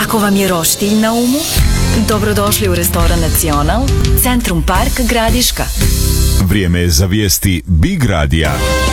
Ako vam je roštilj na umu, dobrodošli u restoran Nacional, Centrum Park Gradiška. Vrijeme je za vijesti Big Radija.